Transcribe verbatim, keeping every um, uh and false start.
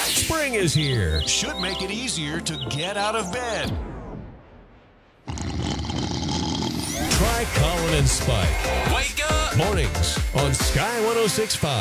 Spring is here. Should make it easier to get out of bed. Try Colin and Spike. Wake up! Mornings on Sky one oh six point five.